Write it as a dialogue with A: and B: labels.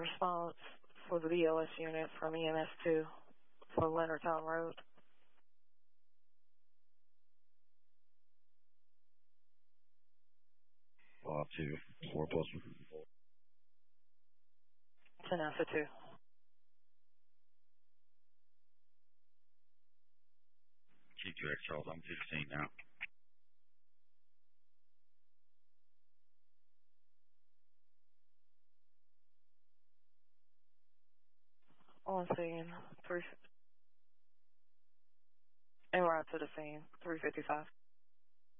A: response for the BLS unit from EMS2 for Leonardtown Road.
B: 5-2, 4 plus.
A: 10 Alpha 2.
B: G2X Charles, I'm 15 now.
A: On scene, 3, and we're out to the scene, 355.